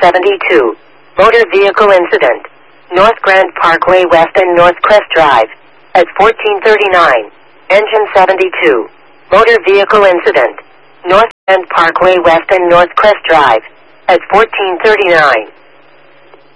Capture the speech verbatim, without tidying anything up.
seventy-two. Motor vehicle incident. North Grand Parkway West and North Crest Drive. At fourteen thirty-nine. Engine seventy-two. Motor vehicle incident. North Grand Parkway West and North Crest Drive. At fourteen thirty-nine.